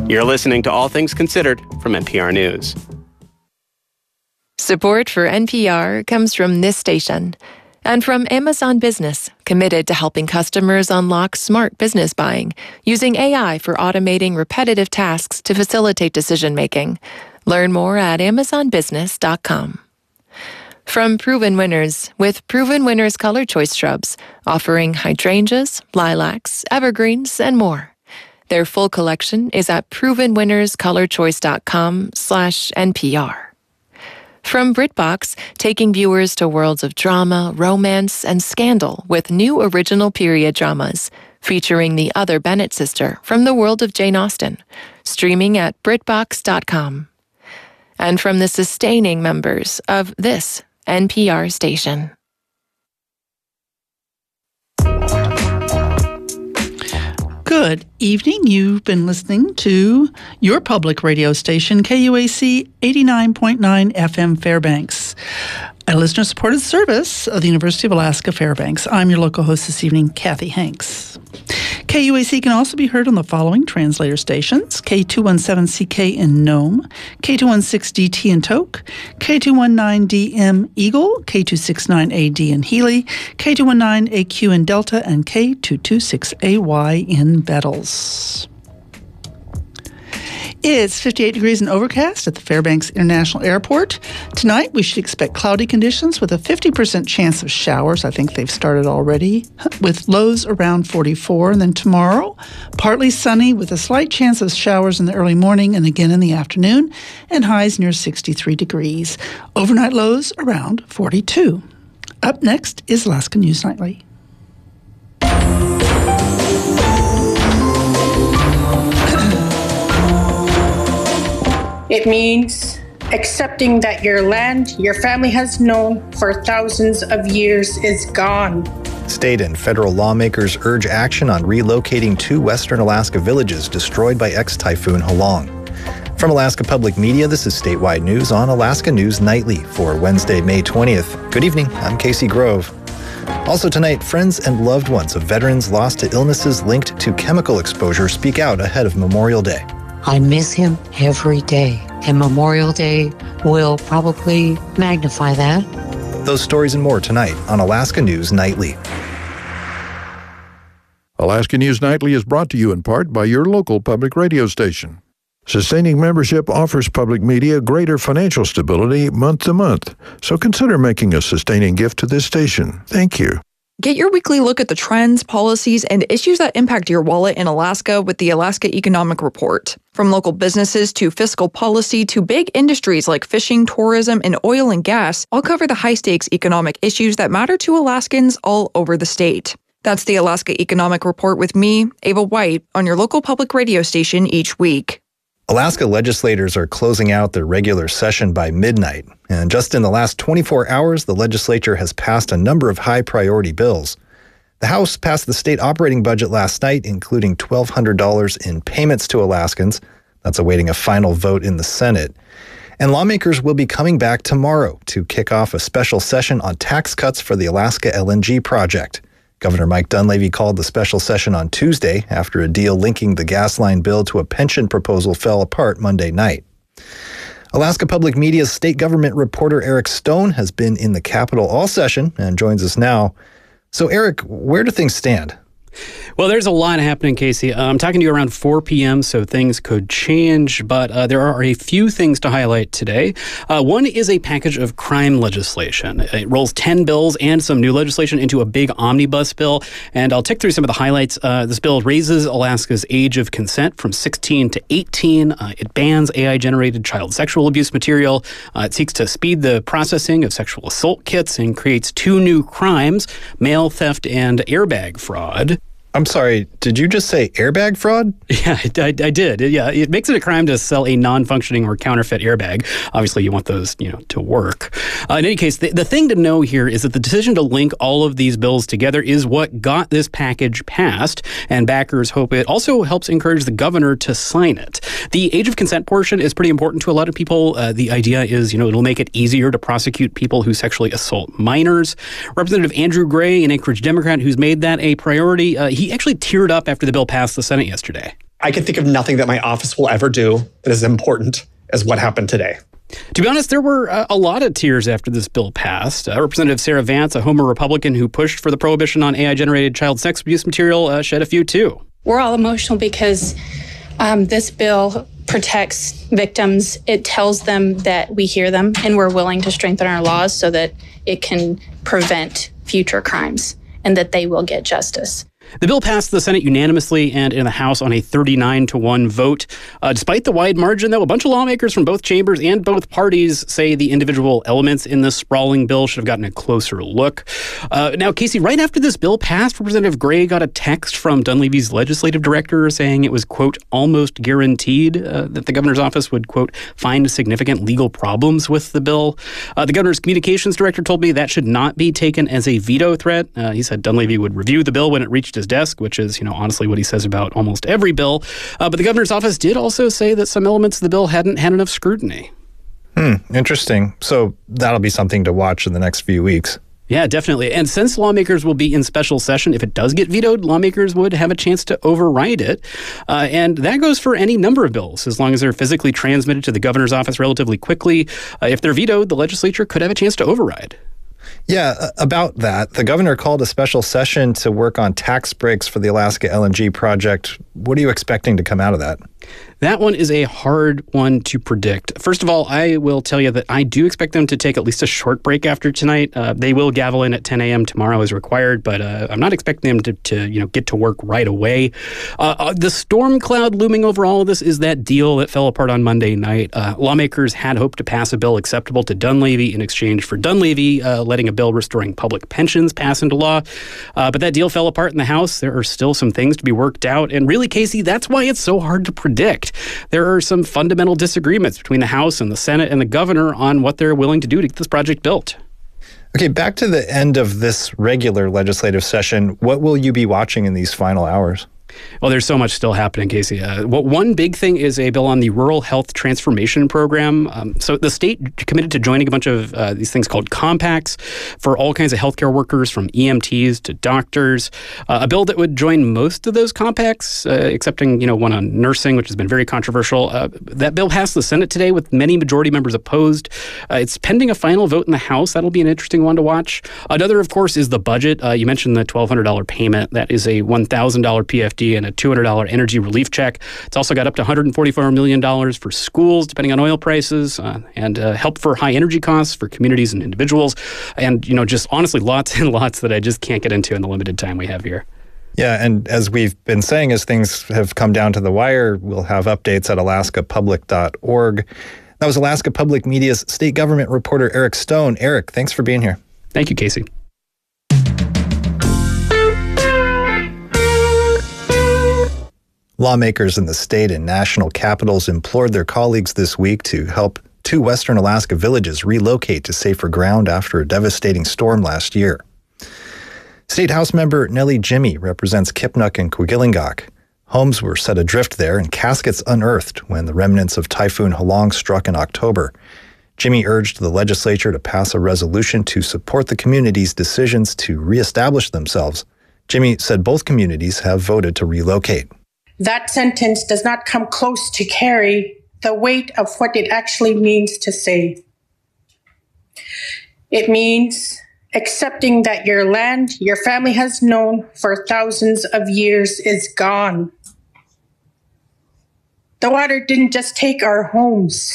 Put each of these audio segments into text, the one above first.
You're listening to All Things Considered from NPR News. Support for NPR comes from this station and from Amazon Business, committed to helping customers unlock smart business buying using AI for automating repetitive tasks to facilitate decision-making. Learn more at amazonbusiness.com. From Proven Winners, with Proven Winners Color Choice Shrubs, offering hydrangeas, lilacs, evergreens, and more. Their full collection is at provenwinnerscolorchoice.com/NPR. From BritBox, taking viewers to worlds of drama, romance, and scandal with new original period dramas, featuring the other Bennett sister from the world of Jane Austen, streaming at BritBox.com. And from the sustaining members of this NPR station. Good evening. You've been listening to your public radio station, KUAC 89.9 FM Fairbanks, a listener-supported service of the University of Alaska Fairbanks. I'm your local host this evening, Kathy Hanks. KUAC can also be heard on the following translator stations: K217CK in Nome, K216DT in Tok, K219DM Eagle, K269AD in Healy, K219AQ in Delta, and K226AY in Bettles. It's 58 degrees and overcast at the Fairbanks International Airport. Tonight, we should expect cloudy conditions with a 50% chance of showers. I think they've started already, with lows around 44. And then tomorrow, partly sunny with a slight chance of showers in the early morning and again in the afternoon, and highs near 63 degrees. Overnight lows around 42. Up next is Alaska News Nightly. It means accepting that your land your family has known for thousands of years is gone. State and federal lawmakers urge action on relocating 2 western Alaska villages destroyed by ex-typhoon Halong. From Alaska Public Media, this is statewide news on Alaska News Nightly for Wednesday, May 20th. Good evening, I'm Casey Grove. Also tonight, friends and loved ones of veterans lost to illnesses linked to chemical exposure speak out ahead of Memorial Day. I miss him every day, and Memorial Day will probably magnify that. Those stories and more tonight on Alaska News Nightly. Alaska News Nightly is brought to you in part by your local public radio station. Sustaining membership offers public media greater financial stability month to month, so consider making a sustaining gift to this station. Thank you. Get your weekly look at the trends, policies, and issues that impact your wallet in Alaska with the Alaska Economic Report. From local businesses to fiscal policy to big industries like fishing, tourism, and oil and gas, I'll cover the high-stakes economic issues that matter to Alaskans all over the state. That's the Alaska Economic Report with me, Ava White, on your local public radio station each week. Alaska legislators are closing out their regular session by midnight, and just in the last 24 hours, the legislature has passed a number of high-priority bills. The House passed the state operating budget last night, including $1,200 in payments to Alaskans. That's awaiting a final vote in the Senate. And lawmakers will be coming back tomorrow to kick off a special session on tax cuts for the Alaska LNG project. Governor Mike Dunleavy called the special session on Tuesday after a deal linking the gas line bill to a pension proposal fell apart Monday night. Alaska Public Media's state government reporter Eric Stone has been in the Capitol all session and joins us now. So, Eric, where do things stand? Well, there's a lot happening, Casey. I'm talking to you around 4 p.m., so things could change, but there are a few things to highlight today. One is a package of crime legislation. It rolls 10 bills and some new legislation into a big omnibus bill, and I'll tick through some of the highlights. This bill raises Alaska's age of consent from 16 to 18. It bans AI-generated child sexual abuse material. It seeks to speed the processing of sexual assault kits and creates 2 new crimes, mail theft and airbag fraud. I'm sorry, did you just say airbag fraud? Yeah, I did. Yeah, it makes it a crime to sell a non-functioning or counterfeit airbag. Obviously, you want those, to work. In any case, the thing to know here is that the decision to link all of these bills together is what got this package passed, and backers hope it also helps encourage the governor to sign it. The age of consent portion is pretty important to a lot of people. The idea is, it'll make it easier to prosecute people who sexually assault minors. Representative Andrew Gray, an Anchorage Democrat who's made that a priority, he actually teared up after the bill passed the Senate yesterday. I can think of nothing that my office will ever do that is important as what happened today. To be honest, there were a lot of tears after this bill passed. Representative Sarah Vance, a Homer Republican who pushed for the prohibition on AI-generated child sex abuse material, shed a few too. We're all emotional because this bill protects victims. It tells them that we hear them and we're willing to strengthen our laws so that it can prevent future crimes and that they will get justice. The bill passed the Senate unanimously and in the House on a 39-1 vote. Despite the wide margin, though, a bunch of lawmakers from both chambers and both parties say the individual elements in this sprawling bill should have gotten a closer look. Now, Casey, right after this bill passed, Representative Gray got a text from Dunleavy's legislative director saying it was, quote, almost guaranteed that the governor's office would, quote, find significant legal problems with the bill. The governor's communications director told me that should not be taken as a veto threat. He said Dunleavy would review the bill when it reached his desk, which is, honestly what he says about almost every bill. But the governor's office did also say that some elements of the bill hadn't had enough scrutiny. Interesting. So that'll be something to watch in the next few weeks. Yeah, definitely. And since lawmakers will be in special session, if it does get vetoed, lawmakers would have a chance to override it. And that goes for any number of bills, as long as they're physically transmitted to the governor's office relatively quickly. If they're vetoed, the legislature could have a chance to override. Yeah, about that, the governor called a special session to work on tax breaks for the Alaska LNG project. What are you expecting to come out of that? That one is a hard one to predict. First of all, I will tell you that I do expect them to take at least a short break after tonight. They will gavel in at 10 a.m. tomorrow as required, but I'm not expecting them to get to work right away. The storm cloud looming over all of this is that deal that fell apart on Monday night. Lawmakers had hoped to pass a bill acceptable to Dunleavy in exchange for Dunleavy letting a bill restoring public pensions pass into law. But that deal fell apart in the House. There are still some things to be worked out. And really, Casey, that's why it's so hard to predict. There are some fundamental disagreements between the House and the Senate and the governor on what they're willing to do to get this project built. Okay, back to the end of this regular legislative session. What will you be watching in these final hours? Well, there's so much still happening, Casey. One big thing is a bill on the Rural Health Transformation Program. So the state committed to joining a bunch of these things called compacts for all kinds of healthcare workers, from EMTs to doctors. A bill that would join most of those compacts, excepting one on nursing, which has been very controversial. That bill passed the Senate today with many majority members opposed. It's pending a final vote in the House. That'll be an interesting one to watch. Another, of course, is the budget. You mentioned the $1,200 payment. That is a $1,000 PFD and a $200 energy relief check. It's also got up to $144 million for schools, depending on oil prices, and help for high energy costs for communities and individuals. And, just honestly, lots and lots that I just can't get into in the limited time we have here. Yeah, and as we've been saying, as things have come down to the wire, we'll have updates at alaskapublic.org. That was Alaska Public Media's state government reporter, Eric Stone. Eric, thanks for being here. Thank you, Casey. Lawmakers in the state and national capitals implored their colleagues this week to help 2 western Alaska villages relocate to safer ground after a devastating storm last year. State House member Nellie Jimmy represents Kipnuk and Kwigillingok. Homes were set adrift there and caskets unearthed when the remnants of Typhoon Halong struck in October. Jimmy urged the legislature to pass a resolution to support the community's decisions to reestablish themselves. Jimmy said both communities have voted to relocate. That sentence does not come close to carry the weight of what it actually means to say. It means accepting that your land your family has known for thousands of years is gone. The water didn't just take our homes.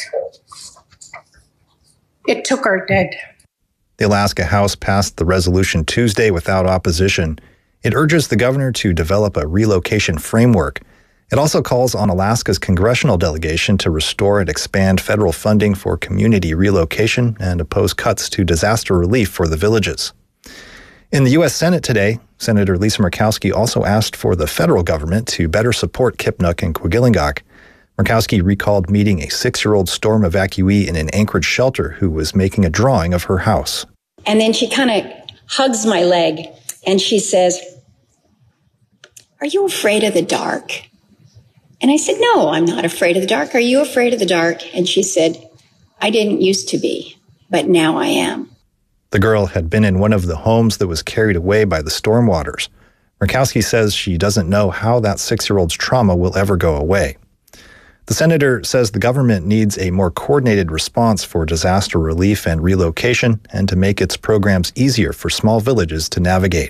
It took our dead. The Alaska House passed the resolution Tuesday without opposition. It urges the governor to develop a relocation framework. It also calls on Alaska's congressional delegation to restore and expand federal funding for community relocation and oppose cuts to disaster relief for the villages. In the U.S. Senate today, Senator Lisa Murkowski also asked for the federal government to better support Kipnuk and Kwigillingok. Murkowski recalled meeting a 6-year-old storm evacuee in an Anchorage shelter who was making a drawing of her house. And then she kind of hugs my leg and she says, "Are you afraid of the dark?" And I said, "No, I'm not afraid of the dark. Are you afraid of the dark?" And she said, "I didn't used to be, but now I am." The girl had been in one of the homes that was carried away by the storm waters. Murkowski says she doesn't know how that 6-year-old's trauma will ever go away. The senator says the government needs a more coordinated response for disaster relief and relocation and to make its programs easier for small villages to navigate.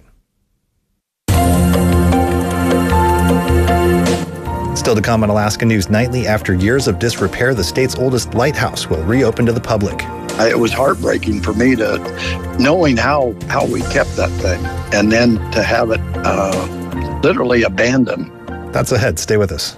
Still to come on Alaska News Nightly, after years of disrepair, the state's oldest lighthouse will reopen to the public. It was heartbreaking for me to knowing how we kept that thing and then to have it literally abandoned. That's ahead. Stay with us.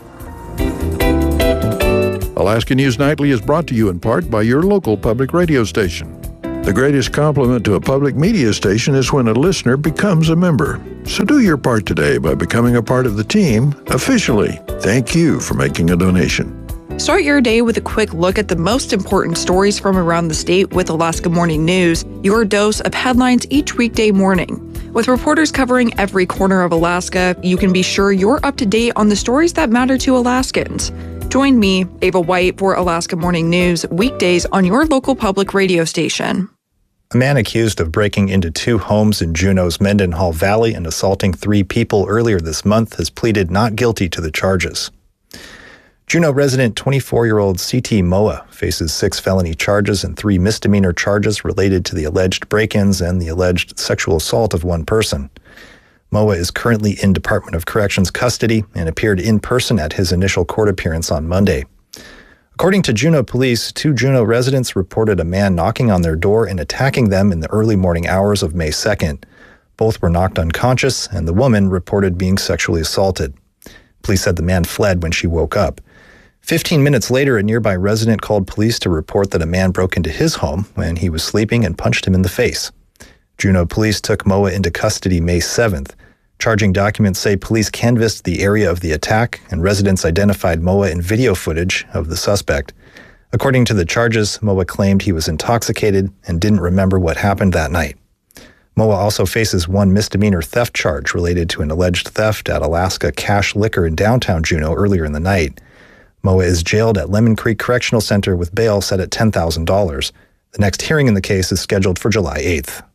Alaska News Nightly is brought to you in part by your local public radio station. The greatest compliment to a public media station is when a listener becomes a member. So do your part today by becoming a part of the team officially. Thank you for making a donation. Start your day with a quick look at the most important stories from around the state with Alaska Morning News, your dose of headlines each weekday morning. With reporters covering every corner of Alaska, you can be sure you're up to date on the stories that matter to Alaskans. Join me, Ava White, for Alaska Morning News, weekdays on your local public radio station. A man accused of breaking into 2 homes in Juneau's Mendenhall Valley and assaulting 3 people earlier this month has pleaded not guilty to the charges. Juneau resident 24-year-old C.T. Moa faces 6 felony charges and 3 misdemeanor charges related to the alleged break-ins and the alleged sexual assault of 1 person. Moa is currently in Department of Corrections custody and appeared in person at his initial court appearance on Monday. According to Juneau police, 2 Juneau residents reported a man knocking on their door and attacking them in the early morning hours of May 2nd. Both were knocked unconscious, and the woman reported being sexually assaulted. Police said the man fled when she woke up. 15 minutes later, a nearby resident called police to report that a man broke into his home when he was sleeping and punched him in the face. Juneau police took Moa into custody May 7th. Charging documents say police canvassed the area of the attack, and residents identified Moa in video footage of the suspect. According to the charges, Moa claimed he was intoxicated and didn't remember what happened that night. Moa also faces 1 misdemeanor theft charge related to an alleged theft at Alaska Cash Liquor in downtown Juneau earlier in the night. Moa is jailed at Lemon Creek Correctional Center with bail set at $10,000. The next hearing in the case is scheduled for July 8th.